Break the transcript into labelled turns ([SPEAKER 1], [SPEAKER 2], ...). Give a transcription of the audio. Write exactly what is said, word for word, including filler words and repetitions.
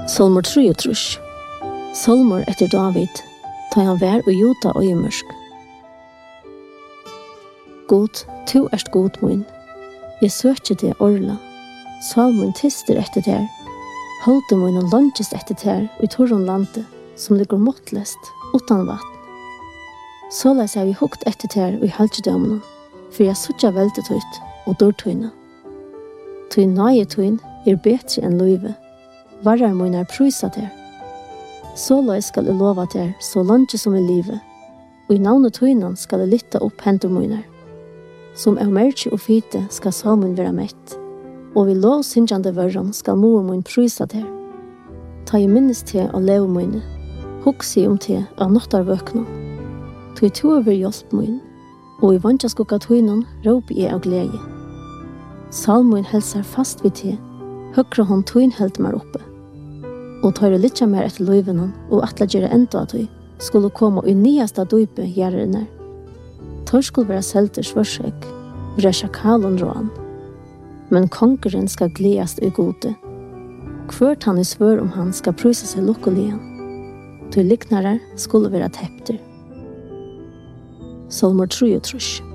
[SPEAKER 1] Salmur treogtrýss. Salmur etter David, ta han vær og Jota og i mørsk. God, tu erst god min. Jeg søker det orla. Salmur tister etter der. Holde min og langest etter der i torron lande, som ligger måttlest, utan vatten. Såleis har vi hukt etter der i halvdjødommen, for jeg suttja veldet ut og dårtøyna. Tøy nøye tøyn er bedre enn løyve. Varar min er prøysat der. Såleis skal jeg lova der så langt som i livet, og i navnet tøynan skal jeg lytta opp hendur mine. Som er merke og fite skal salmen være mett, og vi lov syngjande vøren skal mor min prøysat der. Ta i minnes til å leve mine, hugsi om til av nottar vøkna. Tøy to over hjelp min, og i vantja skukka tøynan råp jeg av glede. Salmen helsar fast vid til, høyre hånd tøyn helt meg oppe. Og tar det litt mer etter løyvene, og atla gjøre enda at vi skulle komme i nyeste døype gjerrene. Tar skulle være selters forsøk, være sjakalen råan. Men konkeren skal gledes i gode. Hvert han i svør om han skal prøyse seg lukkelig. Til liknere skulle være tepter. Salmur treogtrýss.